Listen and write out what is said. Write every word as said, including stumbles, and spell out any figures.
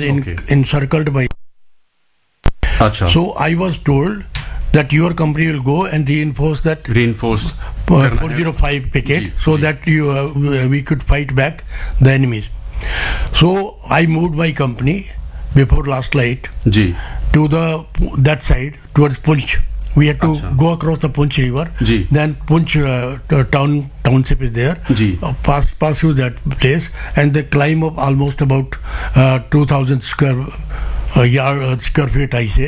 was in, Okay. encircled by. Acha. So I was told that your company will go and reinforce that reinforced. uh, four oh five picket Ji, so ji. that you uh, we could fight back the enemies. So I moved my company before last night ji to the that side towards Punch. We had to Acha. go across the Punch river. Ji Then Punch uh, t- town township is there. Ji Uh, pass pass through that place and they climb up almost about uh, two thousand square uh, yard uh, square feet I say